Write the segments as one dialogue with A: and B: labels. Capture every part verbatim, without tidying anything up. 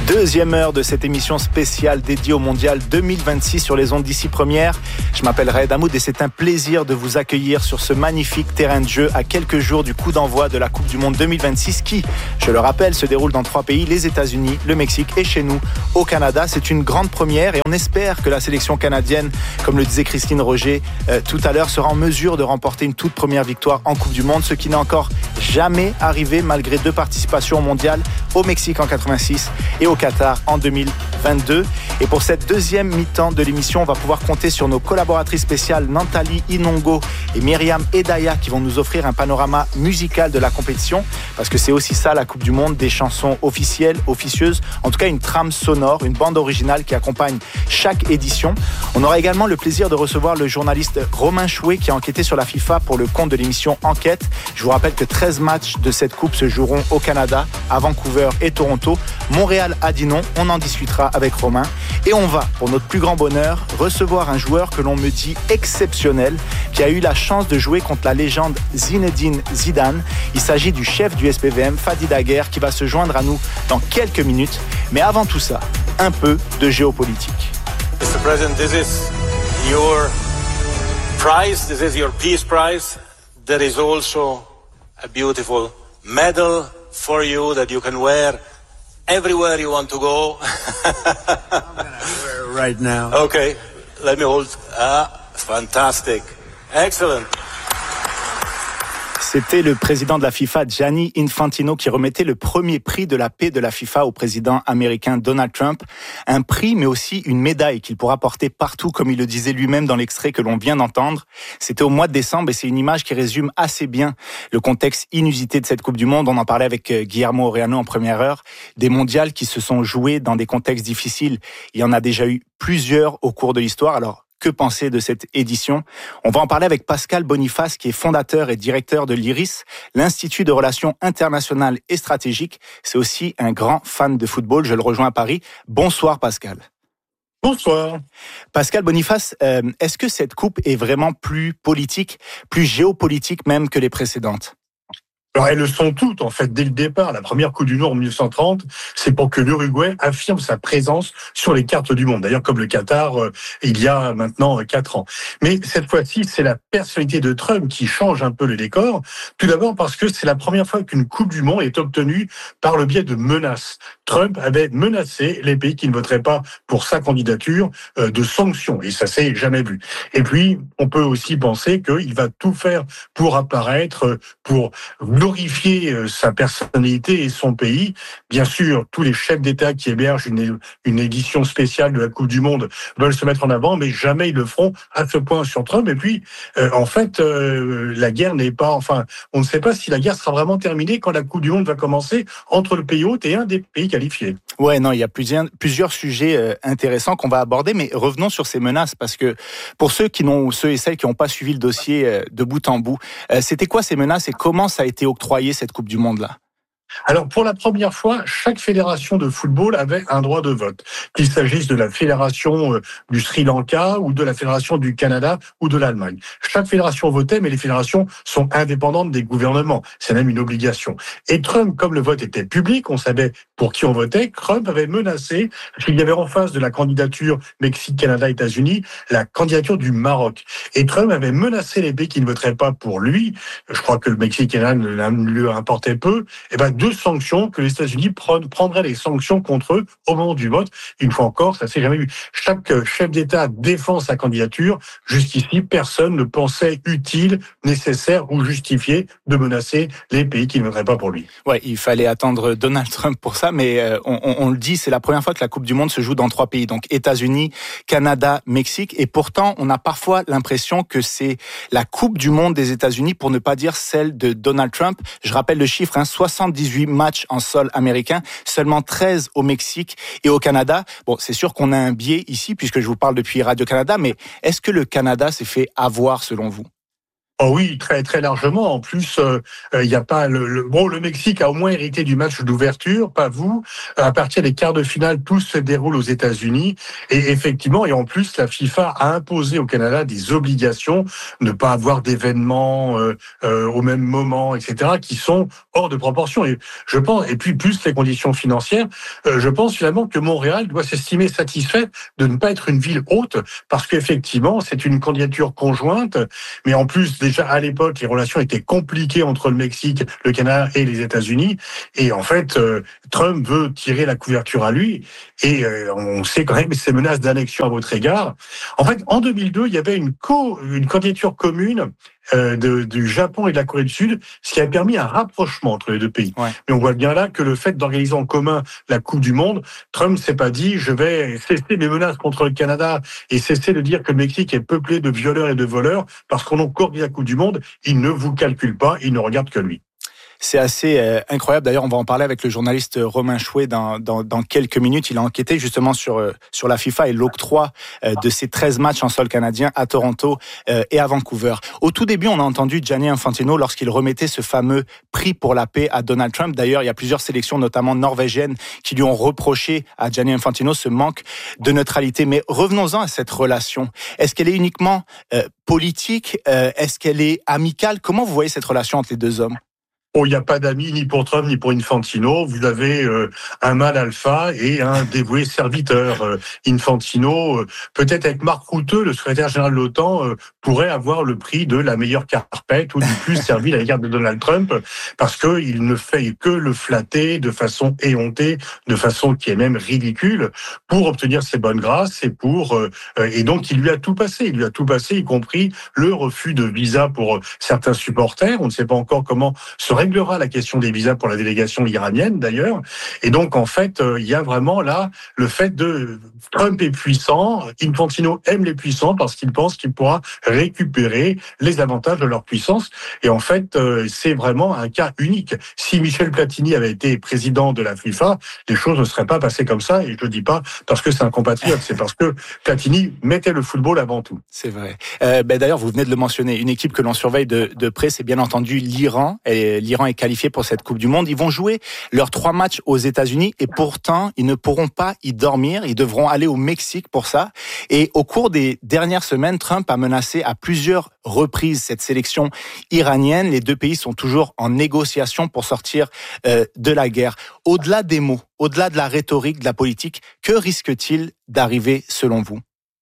A: Deuxième heure de cette émission spéciale dédiée au Mondial deux mille vingt-six sur les ondes d'ici Première. Je m'appelle Raed Hamoud et c'est un plaisir de vous accueillir sur ce magnifique terrain de jeu à quelques jours du coup d'envoi de la Coupe du Monde deux mille vingt-six qui, je le rappelle, se déroule dans trois pays, les États-Unis, le Mexique et chez nous, au Canada. C'est une grande première et on espère que la sélection canadienne, comme le disait Christine Roger euh, tout à l'heure, sera en mesure de remporter une toute première victoire en Coupe du Monde, ce qui n'est encore jamais arrivé malgré deux participations au Mondial, au Mexique en quatre-vingt-six et au Qatar en deux mille vingt-deux. Et pour cette deuxième mi-temps de l'émission, on va pouvoir compter sur nos collaboratrices spéciales Nantali Inongo et Myriam Edaya qui vont nous offrir un panorama musical de la compétition, parce que c'est aussi ça la Coupe du Monde, des chansons officielles, officieuses, en tout cas une trame sonore, une bande originale qui accompagne chaque édition. On aura également le plaisir de recevoir le journaliste Romain Chouet qui a enquêté sur la FIFA pour le compte de l'émission Enquête. Je vous rappelle que treize matchs de cette coupe se joueront au Canada, à Vancouver et Toronto. Montréal a dit non, on en discutera avec Romain. Et on va, pour notre plus grand bonheur, recevoir un joueur que l'on me dit exceptionnel, qui a eu la chance de jouer contre la légende Zinedine Zidane. Il s'agit du chef du S P V M, Fadi Daguerre, qui va se joindre à nous dans quelques minutes. Mais avant tout ça, un peu de géopolitique.
B: mister President, this is your prize, this is your peace prize. There is also a beautiful medal for you that you can wear everywhere you want to go.
C: I'm gonna wear it right now.
B: Okay, let me hold. Ah, fantastic. Excellent.
A: C'était le président de la FIFA, Gianni Infantino, qui remettait le premier prix de la paix de la FIFA au président américain Donald Trump. Un prix, mais aussi une médaille qu'il pourra porter partout, comme il le disait lui-même dans l'extrait que l'on vient d'entendre. C'était au mois de décembre et c'est une image qui résume assez bien le contexte inusité de cette Coupe du Monde. On en parlait avec Guillermo Oreano en première heure. Des mondiales qui se sont joués dans des contextes difficiles. Il y en a déjà eu plusieurs au cours de l'histoire. Alors, que penser de cette édition? On va en parler avec Pascal Boniface, qui est fondateur et directeur de l'I R I S, l'Institut de Relations Internationales et Stratégiques. C'est aussi un grand fan de football. Je le rejoins à Paris. Bonsoir Pascal.
D: Bonsoir.
A: Pascal Boniface, euh, est-ce que cette coupe est vraiment plus politique, plus géopolitique même que les précédentes?
D: Alors, elles le sont toutes, en fait, dès le départ. La première Coupe du Monde en mille neuf cent trente, c'est pour que l'Uruguay affirme sa présence sur les cartes du monde. D'ailleurs, comme le Qatar, euh, il y a maintenant quatre ans. Mais cette fois-ci, c'est la personnalité de Trump qui change un peu le décor. Tout d'abord parce que c'est la première fois qu'une Coupe du Monde est obtenue par le biais de menaces. Trump avait menacé les pays qui ne voteraient pas pour sa candidature euh, de sanctions. Et ça s'est jamais vu. Et puis, on peut aussi penser qu'il va tout faire pour apparaître, pour glorifier sa personnalité et son pays. Bien sûr, tous les chefs d'État qui hébergent une, une édition spéciale de la Coupe du Monde veulent se mettre en avant, mais jamais ils le feront à ce point sur Trump. Et puis, euh, en fait, euh, la guerre n'est pas... Enfin, on ne sait pas si la guerre sera vraiment terminée quand la Coupe du Monde va commencer entre le pays hôte et un des pays qualifiés.
A: Ouais, non, il y a plusieurs, plusieurs sujets euh, intéressants qu'on va aborder, mais revenons sur ces menaces, parce que pour ceux qui n'ont, ceux et celles qui n'ont pas suivi le dossier euh, de bout en bout, euh, c'était quoi ces menaces et comment ça a été octroyé cette Coupe du Monde-là?
D: Alors, pour la première fois, chaque fédération de football avait un droit de vote. Qu'il s'agisse de la fédération du Sri Lanka ou de la fédération du Canada ou de l'Allemagne. Chaque fédération votait, mais les fédérations sont indépendantes des gouvernements. C'est même une obligation. Et Trump, comme le vote était public, on savait pour qui on votait, Trump avait menacé, qu'il y avait en face de la candidature Mexique, Canada, États-Unis, la candidature du Maroc. Et Trump avait menacé les pays qui ne voteraient pas pour lui. Je crois que le Mexique et Canada ne lui importaient peu. Et ben, deux sanctions, que les États-Unis prendraient les sanctions contre eux au moment du vote. Une fois encore, ça s'est jamais vu. Chaque chef d'État défend sa candidature. Jusqu'ici, personne ne pensait utile, nécessaire ou justifié de menacer les pays qui ne voteraient pas pour lui.
A: Ouais, il fallait attendre Donald Trump pour ça, mais on, on, on le dit, c'est la première fois que la Coupe du Monde se joue dans trois pays, donc États-Unis, Canada, Mexique, et pourtant, on a parfois l'impression que c'est la Coupe du Monde des États-Unis, pour ne pas dire celle de Donald Trump. Je rappelle le chiffre, hein, soixante-dix-huit matchs en sol américain, seulement treize au Mexique et au Canada. Bon, c'est sûr qu'on a un biais ici, puisque je vous parle depuis Radio-Canada, mais est-ce que le Canada s'est fait avoir selon vous?
D: Oh oui, très très largement. En plus, il euh, n'y a pas le, le bon. Le Mexique a au moins hérité du match d'ouverture, pas vous. À partir des quarts de finale, tout se déroule aux États-Unis. Et effectivement, et en plus, la FIFA a imposé au Canada des obligations, ne pas avoir d'événements euh, euh, au même moment, et cetera, qui sont hors de proportion. Et je pense, et puis plus les conditions financières, euh, je pense finalement que Montréal doit s'estimer satisfait de ne pas être une ville haute, parce qu'effectivement, c'est une candidature conjointe, mais en plus déjà à l'époque, les relations étaient compliquées entre le Mexique, le Canada et les États-Unis. Et en fait, euh, Trump veut tirer la couverture à lui. Et euh, on sait quand même ces menaces d'annexion à votre égard. En fait, en deux mille deux, il y avait une, co- une candidature commune euh, de, du Japon et de la Corée du Sud, ce qui a permis un rapprochement entre les deux pays. Ouais. Mais on voit bien là que le fait d'organiser en commun la Coupe du Monde, Trump ne s'est pas dit « je vais cesser mes menaces contre le Canada et cesser de dire que le Mexique est peuplé de violeurs et de voleurs parce qu'on a encore la Coupe du Monde ». Il ne vous calcule pas, il ne regarde que lui.
A: C'est assez euh, incroyable. D'ailleurs, on va en parler avec le journaliste Romain Chouet dans, dans, dans quelques minutes. Il a enquêté justement sur, euh, sur la FIFA et l'octroi euh, de ces treize matchs en sol canadien à Toronto euh, et à Vancouver. Au tout début, on a entendu Gianni Infantino lorsqu'il remettait ce fameux prix pour la paix à Donald Trump. D'ailleurs, il y a plusieurs sélections, notamment norvégiennes, qui lui ont reproché à Gianni Infantino ce manque de neutralité. Mais revenons-en à cette relation. Est-ce qu'elle est uniquement euh, politique ? euh, Est-ce qu'elle est amicale ? Comment vous voyez cette relation entre les deux hommes ?
D: Oh, il n'y a pas d'amis ni pour Trump ni pour Infantino. Vous avez euh, un mâle alpha et un dévoué serviteur. Euh, Infantino, euh, peut-être avec Marc Rutte, le secrétaire général de l'OTAN, euh, pourrait avoir le prix de la meilleure carpette ou du plus servi à l'égard de Donald Trump, parce que il ne fait que le flatter de façon éhontée, de façon qui est même ridicule, pour obtenir ses bonnes grâces et pour euh, et donc il lui a tout passé. Il lui a tout passé, y compris le refus de visa pour certains supporters. On ne sait pas encore comment se réglera la question des visas pour la délégation iranienne d'ailleurs. Et donc en fait, euh, il y a vraiment là le fait de Trump est puissant, Infantino aime les puissants parce qu'il pense qu'il pourra récupérer les avantages de leur puissance. Et en fait, euh, c'est vraiment un cas unique. Si Michel Platini avait été président de la FIFA, les choses ne seraient pas passées comme ça. Et je ne dis pas parce que c'est un compatriote, c'est parce que Platini mettait le football avant tout.
A: C'est vrai. Euh, ben d'ailleurs, vous venez de le mentionner, une équipe que l'on surveille de, de près, c'est bien entendu l'Iran. Et l'Iran est qualifié pour cette Coupe du Monde. Ils vont jouer leurs trois matchs aux États-Unis et pourtant, ils ne pourront pas y dormir. Ils devront aller au Mexique pour ça. Et au cours des dernières semaines, Trump a menacé à plusieurs reprises cette sélection iranienne. Les deux pays sont toujours en négociation pour sortir euh, de la guerre. Au-delà des mots, au-delà de la rhétorique, de la politique, que risque-t-il d'arriver selon vous ?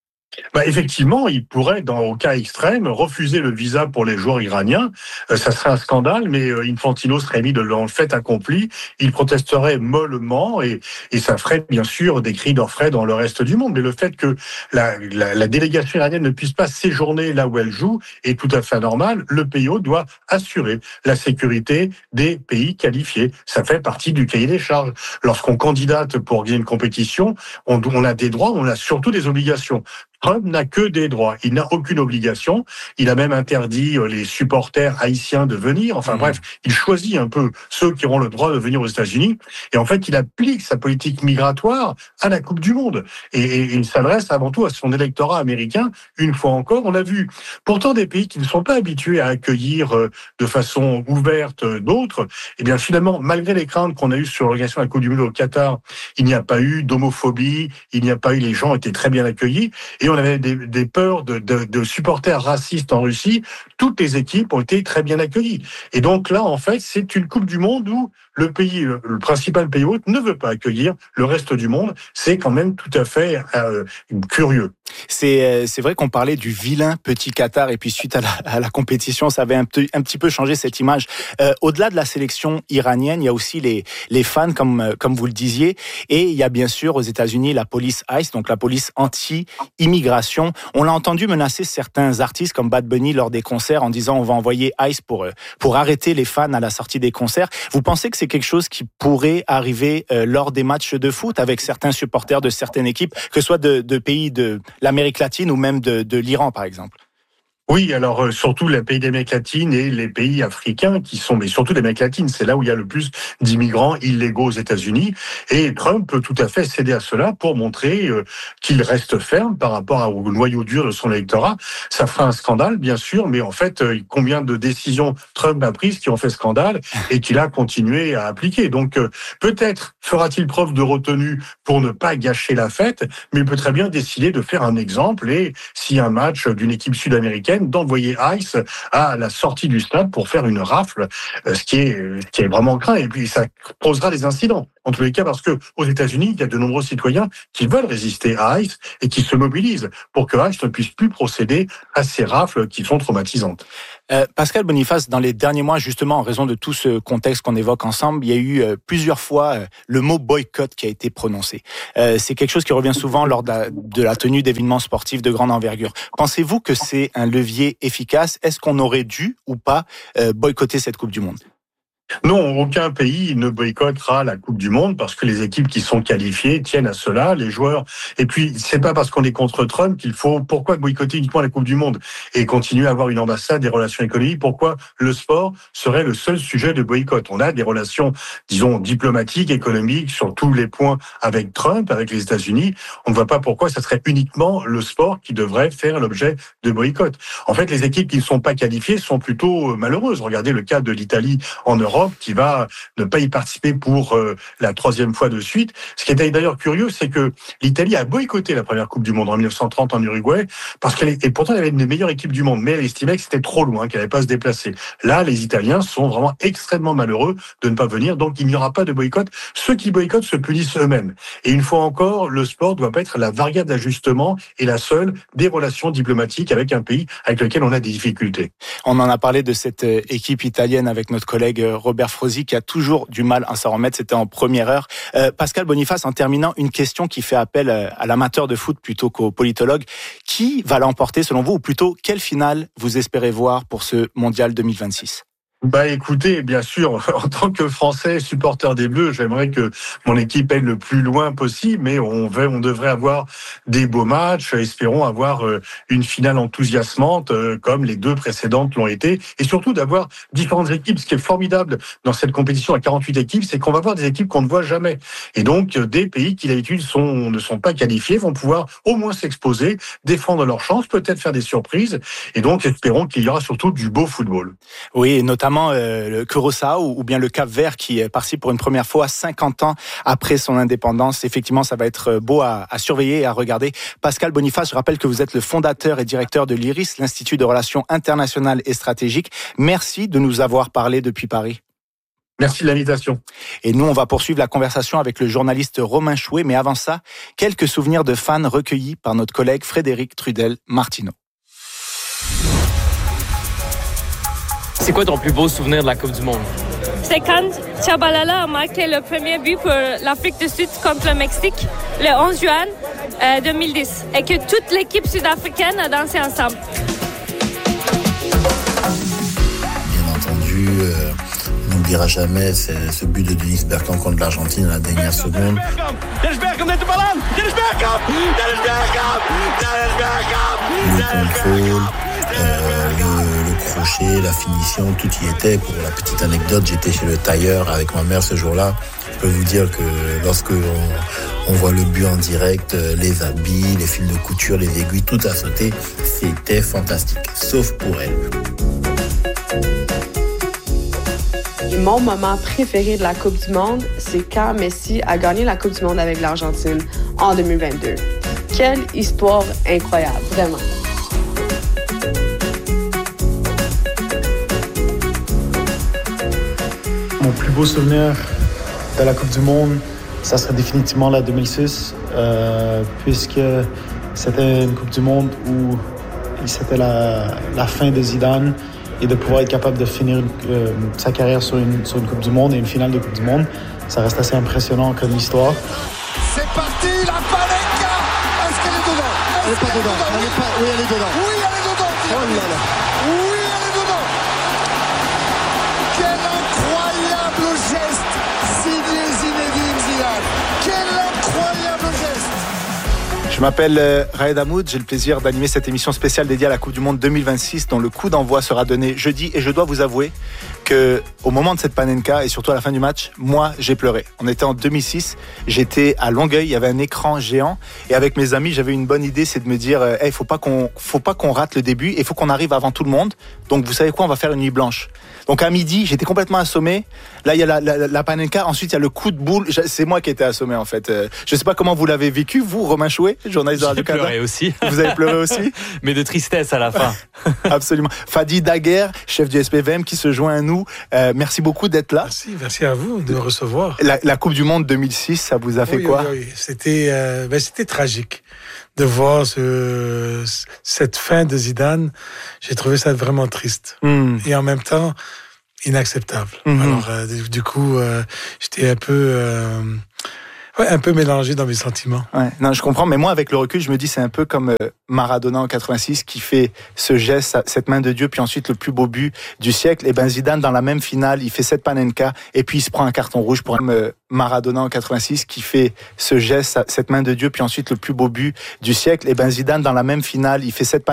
D: Bah effectivement, il pourrait, dans au cas extrême, refuser le visa pour les joueurs iraniens. Euh, ça serait un scandale, mais euh, Infantino serait mis dans le fait accompli. Il protesterait mollement et, et ça ferait bien sûr des cris d'orfraie dans le reste du monde. Mais le fait que la, la, la délégation iranienne ne puisse pas séjourner là où elle joue est tout à fait anormal. Le P I O doit assurer la sécurité des pays qualifiés. Ça fait partie du cahier des charges. Lorsqu'on candidate pour gagner une compétition, on, on a des droits, on a surtout des obligations. Trump n'a que des droits, il n'a aucune obligation. Il a même interdit les supporters haïtiens de venir. Enfin mmh. bref, il choisit un peu ceux qui auront le droit de venir aux États-Unis. Et en fait, il applique sa politique migratoire à la Coupe du Monde. Et, et il s'adresse avant tout à son électorat américain. Une fois encore, on l'a vu. Pourtant, des pays qui ne sont pas habitués à accueillir de façon ouverte d'autres, eh bien finalement, malgré les craintes qu'on a eues sur l'organisation de la Coupe du Monde au Qatar, il n'y a pas eu d'homophobie, il n'y a pas eu, les gens étaient très bien accueillis. Et on avait des, des peurs de, de, de supporters racistes en Russie. Toutes les équipes ont été très bien accueillies. Et donc là, en fait, c'est une Coupe du Monde où le pays, le principal pays hôte, ne veut pas accueillir le reste du monde. C'est quand même tout à fait euh, curieux.
A: C'est, c'est vrai qu'on parlait du vilain petit Qatar et puis suite à la, à la compétition, ça avait un, petit, un petit peu changé cette image. Euh, au-delà de la sélection iranienne, il y a aussi les, les fans, comme, comme vous le disiez, et il y a bien sûr aux États-Unis la police ICE, donc la police anti-immigration. On l'a entendu menacer certains artistes comme Bad Bunny lors des concerts en disant on va envoyer ICE pour, pour arrêter les fans à la sortie des concerts. Vous pensez que c'est quelque chose qui pourrait arriver euh, lors des matchs de foot avec certains supporters de certaines équipes, que ce soit de, de pays de l'Amérique latine ou même de, de l'Iran, par exemple?
D: Oui, alors euh, surtout les pays d'Amérique latine et les pays africains qui sont, mais surtout l'Amérique latine, c'est là où il y a le plus d'immigrants illégaux aux États-Unis. Et Trump peut tout à fait céder à cela pour montrer euh, qu'il reste ferme par rapport au noyau dur de son électorat. Ça fera un scandale, bien sûr, mais en fait, euh, combien de décisions Trump a prises qui ont fait scandale et qu'il a continué à appliquer. Donc euh, peut-être fera-t-il preuve de retenue pour ne pas gâcher la fête, mais il peut très bien décider de faire un exemple et si un match d'une équipe sud-américaine d'envoyer Ice à la sortie du stade pour faire une rafle, ce qui est, ce qui est vraiment craint. Et puis, ça posera des incidents. En tous les cas, parce que aux États-Unis, il y a de nombreux citoyens qui veulent résister à Ice et qui se mobilisent pour que Ice ne puisse plus procéder à ces rafles qui sont traumatisantes.
A: Euh, Pascal Boniface, dans les derniers mois, justement, en raison de tout ce contexte qu'on évoque ensemble, il y a eu euh, plusieurs fois euh, le mot boycott qui a été prononcé. Euh, c'est quelque chose qui revient souvent lors de la, de la tenue d'événements sportifs de grande envergure. Pensez-vous que c'est un levier efficace? Est-ce qu'on aurait dû ou pas euh, boycotter cette Coupe du Monde?
D: Non, aucun pays ne boycottera la Coupe du Monde parce que les équipes qui sont qualifiées tiennent à cela, les joueurs. Et puis, c'est pas parce qu'on est contre Trump qu'il faut, pourquoi boycotter uniquement la Coupe du Monde et continuer à avoir une ambassade des relations économiques? Pourquoi le sport serait le seul sujet de boycott? On a des relations, disons, diplomatiques, économiques sur tous les points avec Trump, avec les États-Unis. On ne voit pas pourquoi ça serait uniquement le sport qui devrait faire l'objet de boycott. En fait, les équipes qui ne sont pas qualifiées sont plutôt malheureuses. Regardez le cas de l'Italie en Europe, qui va ne pas y participer pour euh, la troisième fois de suite. Ce qui est d'ailleurs curieux, c'est que l'Italie a boycotté la première Coupe du Monde en dix-neuf cent trente en Uruguay, parce qu'elle est, et pourtant elle avait une des meilleures équipes du monde, mais elle estimait que c'était trop loin, qu'elle n'allait pas se déplacer. Là, les Italiens sont vraiment extrêmement malheureux de ne pas venir, donc il n'y aura pas de boycott. Ceux qui boycottent se punissent eux-mêmes. Et une fois encore, le sport ne doit pas être la variable d'ajustement et la seule des relations diplomatiques avec un pays avec lequel on a des difficultés.
A: On en a parlé de cette équipe italienne avec notre collègue Robert Frozy qui a toujours du mal à s'en remettre, c'était en première heure. Euh, Pascal Boniface, en terminant, une question qui fait appel à l'amateur de foot plutôt qu'au politologue. Qui va l'emporter selon vous, ou plutôt quelle finale vous espérez voir pour ce mondial deux mille vingt-six?
D: Bah écoutez, bien sûr, en tant que Français supporter des Bleus, j'aimerais que mon équipe aille le plus loin possible, mais on, va, on devrait avoir des beaux matchs. Espérons avoir une finale enthousiasmante comme les deux précédentes l'ont été, et surtout d'avoir différentes équipes. Ce qui est formidable dans cette compétition à quarante-huit équipes, c'est qu'on va voir des équipes qu'on ne voit jamais. Et donc, des pays qui d'habitude sont, ne sont pas qualifiés vont pouvoir au moins s'exposer, défendre leurs chances, peut-être faire des surprises. Et donc, espérons qu'il y aura surtout du beau football.
A: Oui, et notamment Euh, le Curaçao ou bien le Cap-Vert qui participe pour une première fois cinquante ans après son indépendance. Effectivement, ça va être beau à, à surveiller et à regarder. Pascal Boniface, je rappelle que vous êtes le fondateur et directeur de l'I R I S, l'Institut de Relations Internationales et Stratégiques. Merci de nous avoir parlé depuis Paris.
D: Merci de l'invitation.
A: Et nous, on va poursuivre la conversation avec le journaliste Romain Chouet. Mais avant ça, quelques souvenirs de fans recueillis par notre collègue Frédéric Trudel-Martineau.
E: C'est quoi ton plus beau souvenir de la Coupe du Monde?
F: C'est quand Tchabalala a marqué le premier but pour l'Afrique du Sud contre le Mexique le onze juin euh, deux mille dix et que toute l'équipe sud-africaine a dansé ensemble.
G: Bien entendu, euh, on n'oubliera jamais ce, ce but de Dennis Bergkamp contre l'Argentine à la dernière seconde.
H: Dennis Bergkamp neemt de bal aan. Dennis Bergkamp! Dennis Bergkamp! Dennis Bergkamp!
G: Le contrôle, euh, le, le crochet, la finition, tout y était. Pour la petite anecdote, j'étais chez le tailleur avec ma mère ce jour-là. Je peux vous dire que lorsque on, on voit le but en direct, les habits, les fils de couture, les aiguilles, tout a sauté. C'était fantastique, sauf pour elle.
I: Mon moment préféré de la Coupe du Monde, c'est quand Messi a gagné la Coupe du Monde avec l'Argentine en deux mille vingt-deux. Quelle histoire incroyable, vraiment.
J: Mon plus beau souvenir de la Coupe du Monde, ça serait définitivement la deux mille six, euh, puisque c'était une Coupe du Monde où c'était la, la fin de Zidane, et de pouvoir être capable de finir euh, sa carrière sur une, sur une Coupe du Monde et une finale de Coupe du Monde, ça reste assez impressionnant comme histoire.
H: C'est parti, la Panenka! Est-ce qu'elle est dedans?
K: Elle n'est pas dedans. Elle est pas... Oui, elle est dedans.
H: Oui, elle est dedans.
K: Oh là là.
H: Oui, elle est dedans. Quel incroyable geste signé Zinedine Zidane. Quel incroyable geste.
A: Je m'appelle euh, Raed Hamoud, j'ai le plaisir d'animer cette émission spéciale dédiée à la Coupe du Monde deux mille vingt-six dont le coup d'envoi sera donné jeudi et je dois vous avouer que au moment de cette Panenka et surtout à la fin du match, moi j'ai pleuré. On était en deux mille six, j'étais à Longueuil, il y avait un écran géant et avec mes amis j'avais une bonne idée, c'est de me dire euh, hey, faut pas qu'on faut pas qu'on rate le début et faut qu'on arrive avant tout le monde. Donc vous savez quoi, on va faire une nuit blanche. Donc à midi, j'étais complètement assommé. Là, il y a la, la, la Panenka. Ensuite, il y a le coup de boule. C'est moi qui étais assommé, en fait. Je ne sais pas comment vous l'avez vécu, vous, Romain Chouet, journaliste de Radio-Canada.
L: J'ai pleuré aussi.
A: Vous avez pleuré aussi?
L: Mais de tristesse à la fin.
A: Absolument. Fadi Daguerre, chef du S P V M, qui se joint à nous. Euh, merci beaucoup d'être là.
M: Merci, merci à vous de me recevoir.
A: La, la Coupe du Monde deux mille six, ça vous a fait
M: oui,
A: quoi?
M: Oui, oui. C'était, euh, ben, c'était tragique de voir ce, cette fin de Zidane. J'ai trouvé ça vraiment triste. Mm. Et en même temps, inacceptable. Mm-hmm. Alors, euh, du, du coup, euh, j'étais un peu, euh, ouais, un peu mélangé dans mes sentiments.
A: Ouais, non, je comprends. Mais moi, avec le recul, je me dis, c'est un peu comme euh, Maradona en quatre-vingt-six qui fait ce geste, cette main de Dieu, puis ensuite le plus beau but du siècle. Et ben Zidane, dans la même finale, il fait cette Panenka et puis il se prend un carton rouge pour euh, Maradona en quatre-vingt-six qui fait ce geste, cette main de Dieu, puis ensuite le plus beau but du siècle. Et ben Zidane, dans la même finale, il fait cette